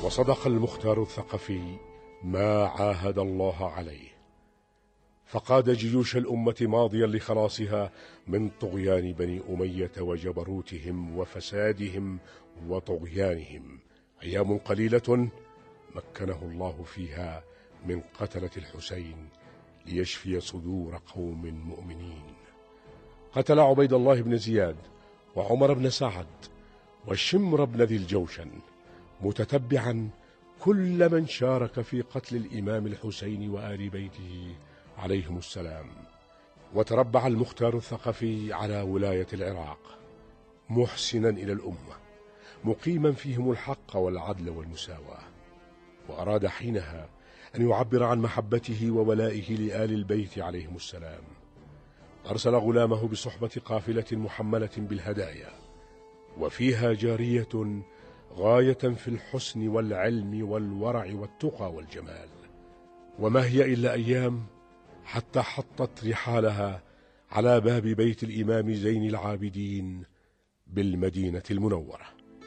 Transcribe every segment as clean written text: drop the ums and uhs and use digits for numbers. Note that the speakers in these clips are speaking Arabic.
وصدق المختار الثقفي ما عاهد الله عليه، فقاد جيوش الأمة ماضيا لخلاصها من طغيان بني أمية وجبروتهم وفسادهم وطغيانهم. أيام قليلة مكنه الله فيها من قتلة الحسين ليشفي صدور قوم مؤمنين. قتل عبيد الله بن زياد وعمر بن سعد وشمر بن ذي الجوشن، متتبعا كل من شارك في قتل الإمام الحسين وآل بيته عليهم السلام. وتربع المختار الثقفي على ولاية العراق محسنا إلى الأمة، مقيما فيهم الحق والعدل والمساواة، وأراد حينها أن يعبر عن محبته وولائه لآل البيت عليهم السلام. أرسل غلامه بصحبة قافلة محملة بالهدايا، وفيها جارية غاية في الحسن والعلم والورع والتقى والجمال. وما هي إلا أيام حتى حطت رحالها على باب بيت الإمام زين العابدين بالمدينة المنورة.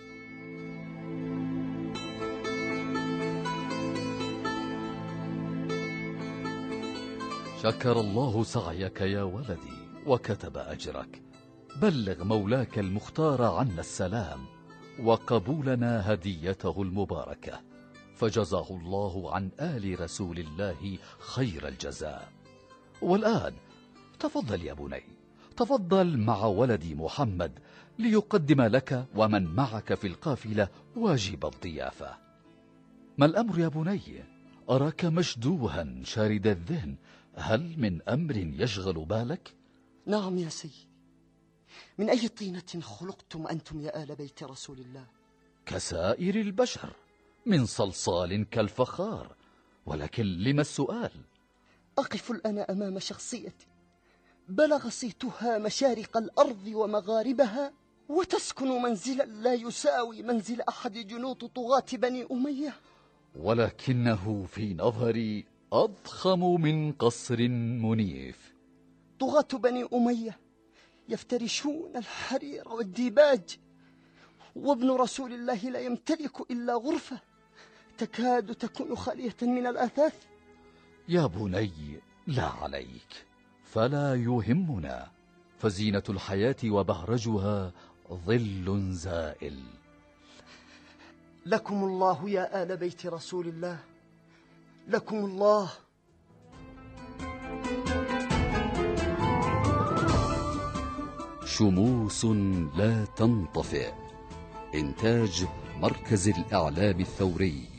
شكر الله سعيك يا ولدي وكتب أجرك. بلغ مولاك المختار عنا السلام وقبولنا هديته المباركة، فجزاه الله عن آل رسول الله خير الجزاء. والآن تفضل يا بني، تفضل مع ولدي محمد ليقدم لك ومن معك في القافلة واجب الضيافة. ما الأمر يا بني؟ أراك مشدوها شارد الذهن، هل من أمر يشغل بالك؟ نعم يا سيدي. من أي طينة خلقتم أنتم يا آل بيت رسول الله؟ كسائر البشر، من صلصال كالفخار. ولكن لما السؤال؟ أقف الآن أمام شخصيتي بلغ صيتها مشارق الأرض ومغاربها، وتسكن منزلا لا يساوي منزل أحد جنود طغاة بني أمية، ولكنه في نظري أضخم من قصر منيف. طغاة بني أمية يفترشون الحرير والديباج، وابن رسول الله لا يمتلك إلا غرفة تكاد تكون خالية من الأثاث. يا بني لا عليك، فلا يهمنا، فزينة الحياة وبهرجها ظل زائل. لكم الله يا آل بيت رسول الله، لكم الله. شموس لا تنطفئ. إنتاج مركز الإعلام الثوري.